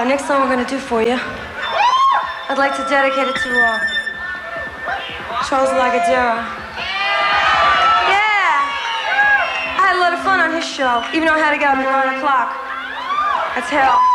Next song we're gonna do for you, I'd like to dedicate it to Charles Lagadera. Yeah! I had a lot of fun on his show, even though I had to get up at 9 o'clock. That's hell.